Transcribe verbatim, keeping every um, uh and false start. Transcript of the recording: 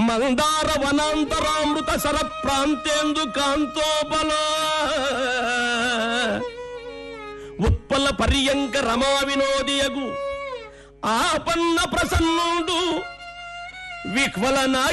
మందార వనాంతరామృత సర ప్రాంతేందు కాంతోపల ఉత్పల పర్యంక రమా వినోదియగు ఆపన్న ప్రసన్నుడు విహ్వల